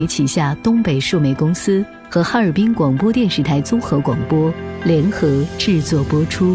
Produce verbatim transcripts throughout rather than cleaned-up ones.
旗下东北数媒公司和哈尔滨广播电视台综合广播联合制作播出。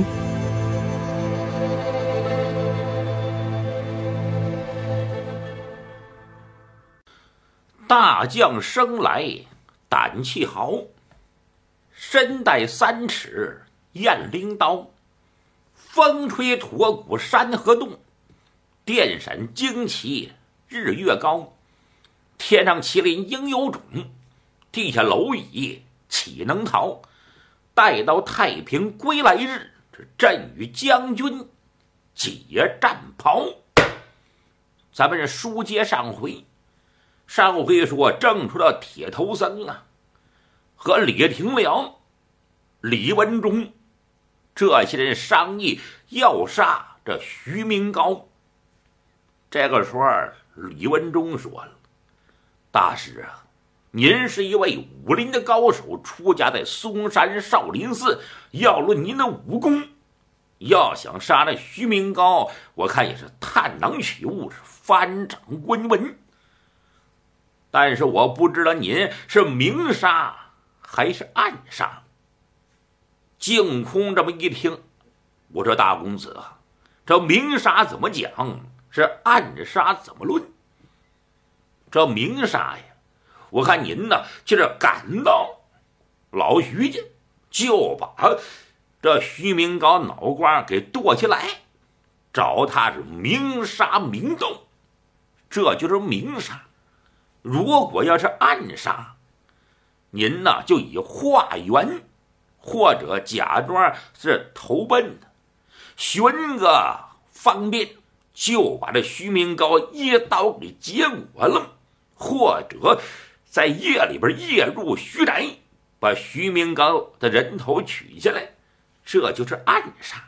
大将生来胆气豪，身带三尺雁翎刀，风吹驼骨山河动，电闪旌旗日月高。天上麒麟应有种，地下蝼蚁岂能逃？待到太平归来日，这朕与将军解战袍。咱们这书接上回，上回说正出了铁头僧啊，和李廷良、李文忠这些人商议要杀这徐明高。这个时候李文忠说了，大师啊，您是一位武林的高手，出家在嵩山少林寺。要论您的武功，要想杀了徐明高，我看也是探囊取物，是翻掌观文。但是我不知道您是明杀还是暗杀。净空这么一听，我说大公子啊，这明杀怎么讲，是暗杀怎么论？这明杀呀，我看您呢，就是赶到老徐家，就把这徐明高脑瓜给剁下来，找他是明杀明斗，这就是明杀。如果要是暗杀，您呢就以化缘或者假装是投奔的，寻个方便就把这徐明高一刀给结果了，或者在夜里边夜入徐宅，把徐明高的人头取下来，这就是暗杀。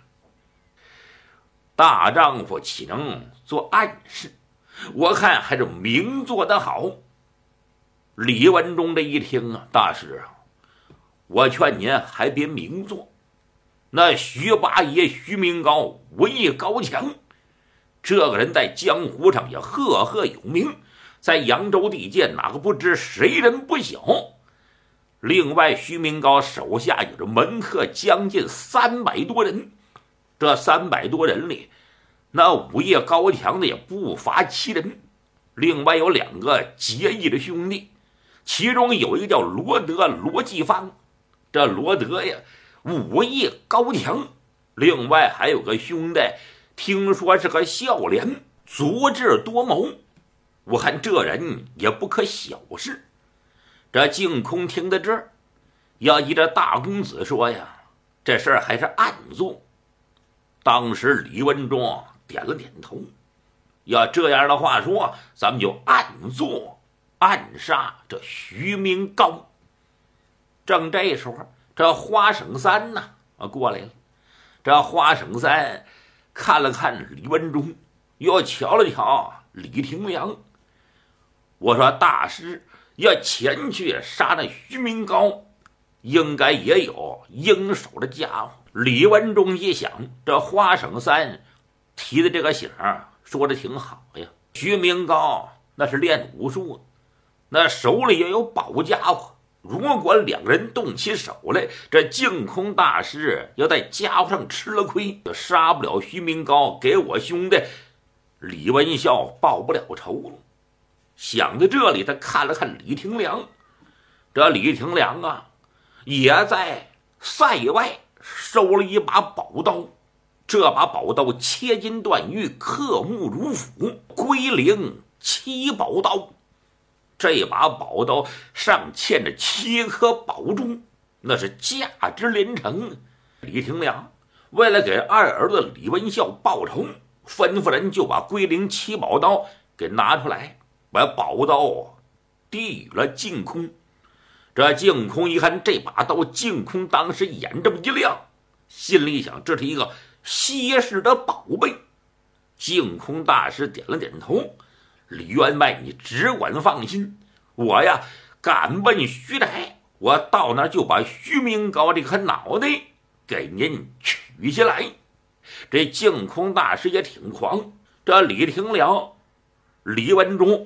大丈夫岂能做暗事？我看还是明做得好。李文忠这一听啊，大师啊，我劝您还别明做。那徐八爷徐明高武艺高强，这个人在江湖上也赫赫有名，在扬州地界哪个不知，谁人不晓。另外徐明高手下有着门客将近三百多人，这三百多人里，那武艺高强的也不乏其人。另外有两个结义的兄弟，其中有一个叫罗德罗继芳，这罗德呀武艺高强。另外还有个兄弟，听说是个孝廉，足智多谋。我看这人也不可小视。这净空听到这儿，要依着大公子说呀，这事儿还是暗做。当时李文忠点了点头，要这样的话说，咱们就暗做暗杀这徐明高。正这时候，这花省三呢啊过来了。这花省三看了看李文忠，又瞧了瞧李廷良。我说大师要前去杀那徐明高，应该也有应手的家伙。李文忠一想，这花省三提的这个醒说的挺好呀。徐明高那是练武术，那手里也有宝家伙，如果两人动起手来，这净空大师要在家伙上吃了亏，就杀不了徐明高，给我兄弟李文孝报不了仇了。想到这里，他看了看李廷良，这李廷良啊，也在塞外收了一把宝刀。这把宝刀切金断玉，刻木如斧，龟灵七宝刀。这把宝刀上嵌着七颗宝珠，那是价值连城。李廷良为了给二儿子李文孝报仇，吩咐人就把龟灵七宝刀给拿出来，把宝刀递与了净空。这净空一看这把刀，净空当时眼这么一亮，心里想这是一个稀世的宝贝。净空大师点了点头，李员外你只管放心，我呀赶奔徐宅，我到那儿就把徐明高这颗脑袋给您取下来。这净空大师也挺狂，这李廷良李文忠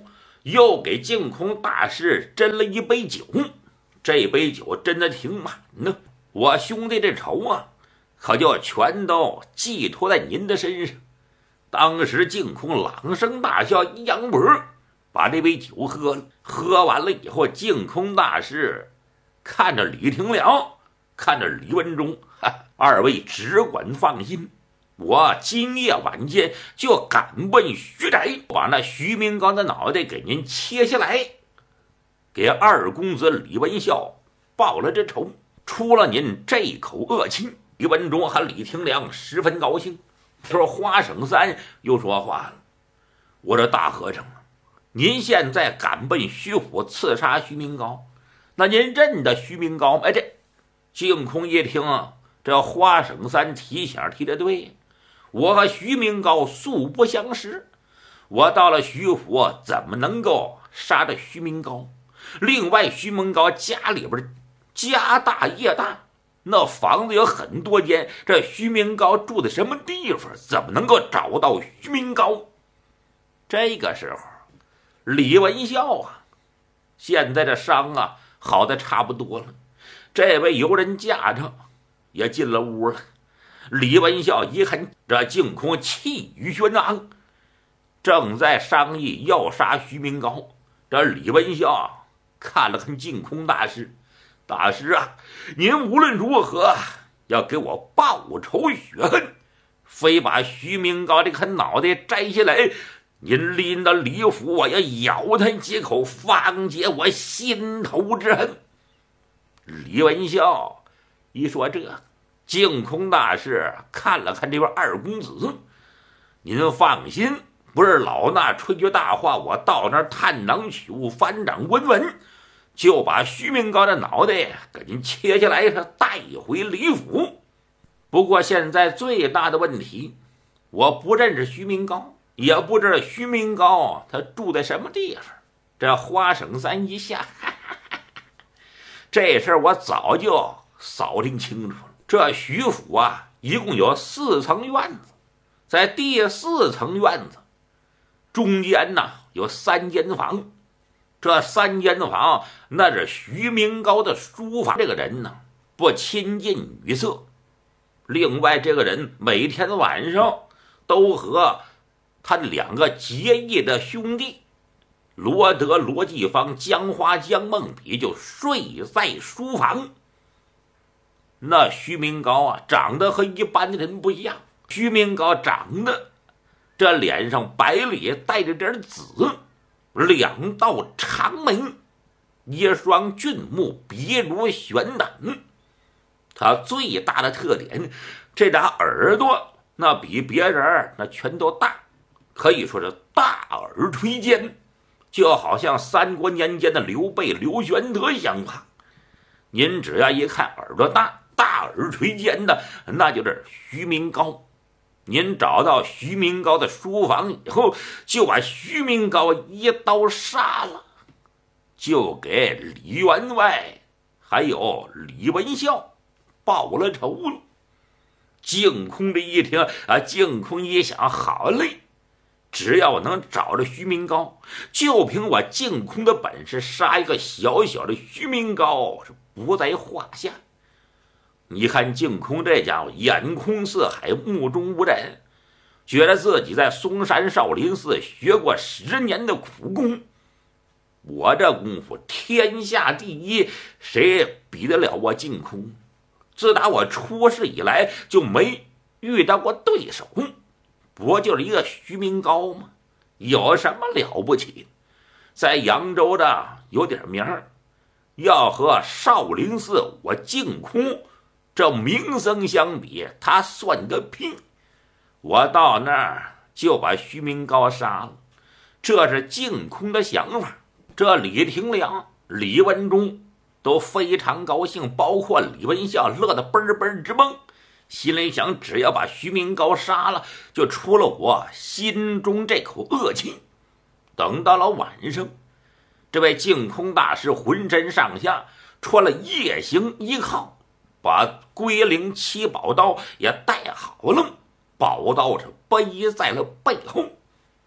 又给净空大师斟了一杯酒，这杯酒斟的挺满呢。我兄弟这仇啊，可就全都寄托在您的身上。当时净空朗声大笑，一扬脖，把这杯酒喝了。喝完了以后，净空大师看着李廷良，看着李文忠，二位只管放心，我今夜晚间就赶奔徐宅，把那徐明刚的脑袋给您切下来，给二公子李文孝报了这仇，出了您这口恶气。李文忠和李廷良十分高兴。说花省三又说话了，我这大和尚啊，您现在赶奔徐府刺杀徐明高，那您认得徐明高吗？哎，这净空一听啊，这花省三提醒提的对，我和徐明高素不相识，我到了徐府怎么能够杀了徐明高？另外徐明高家里边家大业大，那房子有很多间，这徐明高住的什么地方？怎么能够找到徐明高？这个时候李文孝啊，现在这伤啊好的差不多了，这位游人驾着也进了屋了。李文孝一看这净空气宇轩昂，正在商议要杀徐明高。这李文孝看了看净空大师，大师啊，您无论如何要给我报仇雪恨，非把徐明高这颗脑袋摘下来，您拎到李府，我要咬他几口，方解我心头之恨。李文孝一说这，净空大师看了看这位二公子，您放心，不是老衲吹句大话，我到那儿探囊取物，翻掌问问，就把徐明高的脑袋给您切下来，他带回李府。不过现在最大的问题，我不认识徐明高，也不知道徐明高他住在什么地方。这花省三一下，哈哈哈，这事儿我早就扫听清楚了。这徐府啊，一共有四层院子，在第四层院子中间呢有三间房，这三间房那是徐明高的书房。这个人呢不亲近女色，另外这个人每天晚上都和他两个结义的兄弟罗德、罗继芳、江花、江梦比就睡在书房。那徐明高啊，长得和一般的人不一样。徐明高长得这脸上白里带着点紫，两道长眉，一双俊目，鼻如悬胆。他最大的特点，这俩耳朵那比别人那全都大，可以说是大耳垂肩，就好像三国年间的刘备、刘玄德相仿。您只要一看耳朵大、大耳垂肩的，那就是徐明高。您找到徐明高的书房以后，就把徐明高一刀杀了，就给李员外还有李文孝报了仇了。净空这一听啊，净空一想，好嘞，只要我能找着徐明高，就凭我净空的本事，杀一个小小的徐明高是不在话下。你看净空这家伙眼空四海，目中无人，觉得自己在嵩山少林寺学过十年的苦功，我这功夫天下第一，谁比得了我净空？自打我出世以来就没遇到过对手，不就是一个徐明高吗？有什么了不起？在扬州的有点名儿，要和少林寺我净空这名僧相比，他算个屁！我到那儿就把徐明高杀了，这是净空的想法。这李廷良、李文忠都非常高兴，包括李文孝乐得嘣嘣直蹦，心里想，只要把徐明高杀了，就出了我心中这口恶气。等到了晚上，这位净空大师浑身上下穿了夜行衣靠，把龟灵七宝刀也带好了，宝刀是背在了背后。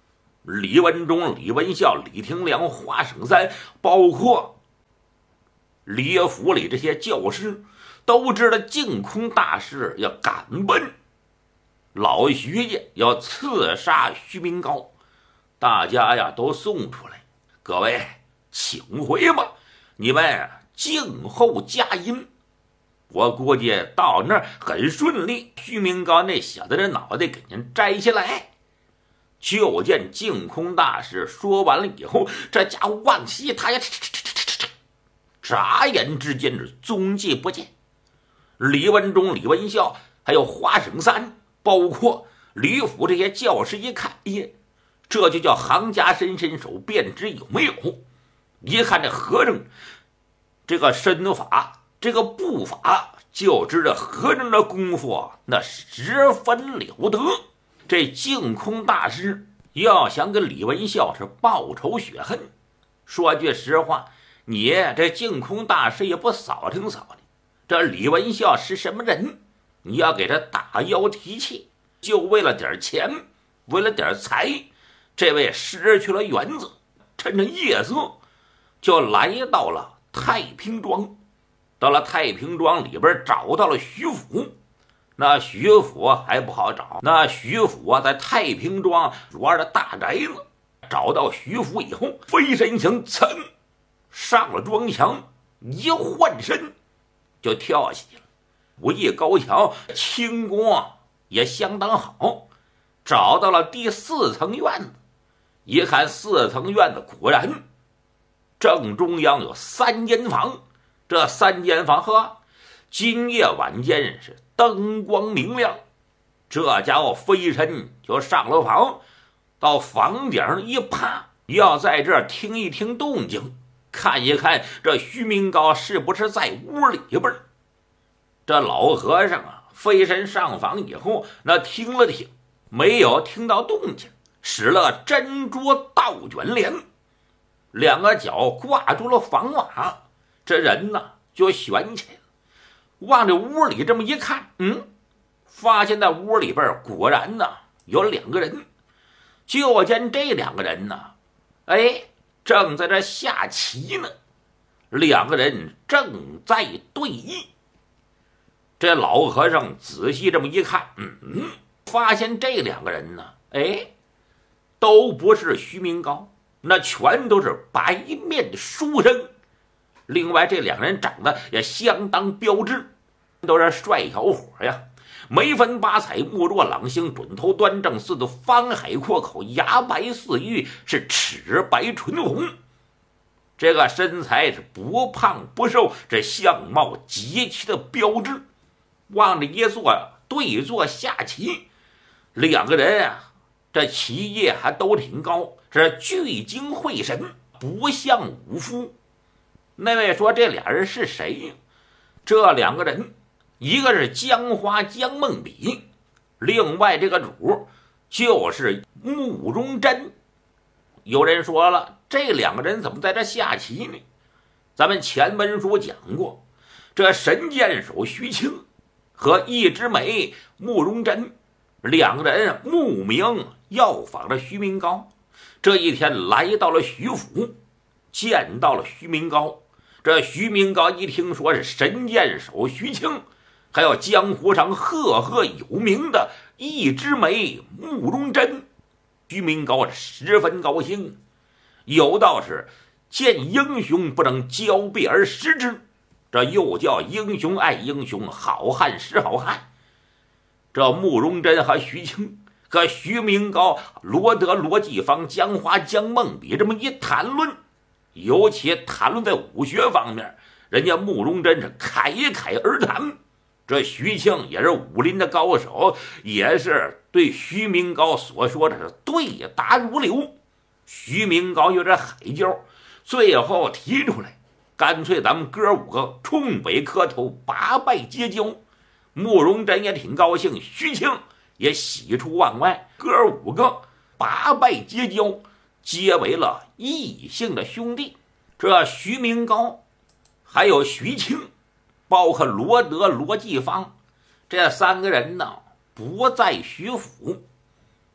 李文忠、李文孝、李廷良、华生三，包括李府里这些教师，都知道净空大师要赶奔老徐家，要刺杀徐明高。大家呀都送出来，各位请回吧，你们静候佳音。我估计到那儿很顺利，徐明高那小子的脑袋给您摘下来。就见净空大师说完了以后，这家伙往西他呀，眨眼之间是踪迹不见。李文忠、李文孝还有华生三，包括李府这些教师一看，耶，这就叫行家伸伸手便知有没有。一看这和尚这个身法，这个步法，就知道和尚的功夫那十分了得。这净空大师要想跟李文孝是报仇雪恨，说句实话，你这净空大师也不扫听扫听，这李文孝是什么人？你要给他打腰提气，就为了点钱，为了点财，这位失去了原则，趁着夜色就来到了太平庄。到了太平庄里边，找到了徐府。那徐府还不好找，那徐府啊，在太平庄主二的大宅子。找到徐府以后，飞身行噌上了庄墙，一换身就跳起了。武艺高强，轻功也相当好。找到了第四层院子，一看四层院子，果然正中央有三间房。这三间房呵，今夜晚间是灯光明亮。这家伙飞身就上了房，到房顶上一趴，要在这儿听一听动静，看一看这徐明高是不是在屋里边。这老和尚啊，飞身上房以后，那听了听，没有听到动静，使了珍珠倒卷帘，两个脚挂住了房瓦，这人呢就悬起来了。往这屋里这么一看，嗯，发现在屋里边果然呢有两个人。就见这两个人呢，哎，正在这下棋呢，两个人正在对弈。这老和尚仔细这么一看，嗯嗯，发现这两个人呢，哎，都不是徐明高，那全都是白面书生。另外这两人长得也相当标致，都是帅小伙呀，眉分八彩，目若朗星，准头端正，似的方海阔口，牙白似玉，是齿白唇红。这个身材是不胖不瘦，这相貌极其的标致。往这一坐对坐下棋，两个人啊，这棋艺还都挺高，是聚精会神，不像武夫。那位说这俩人是谁？这两个人，一个是江花江梦比，另外这个主就是慕容真。有人说了，这两个人怎么在这下棋呢？咱们前文书讲过，这神箭手徐清和一枝梅慕容真两个人慕名要访着徐明高。这一天来到了徐府，见到了徐明高。这徐明高一听说是神箭手徐清，还有江湖上赫赫有名的一枝梅慕容真，徐明高十分高兴。有道是见英雄不能交臂而食之，这又叫英雄爱英雄，好汉识好汉。这慕容真和徐清和徐明高、罗德、罗继芳、江华、江梦比这么一谈论，尤其谈论在武学方面，人家慕容真是侃侃而谈。这徐庆也是武林的高手，也是对徐明高所说的是对答如流。徐明高有点海椒，最后提出来，干脆咱们哥五个冲北磕头，八拜结交。慕容真也挺高兴，徐庆也喜出望外，哥五个八拜结交，结为了异姓的兄弟。这徐明高还有徐庆，包括罗德、罗继芳，这三个人呢不在徐府。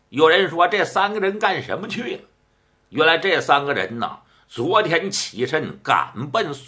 有人说这三个人干什么去了？原来这三个人呐，昨天起身赶奔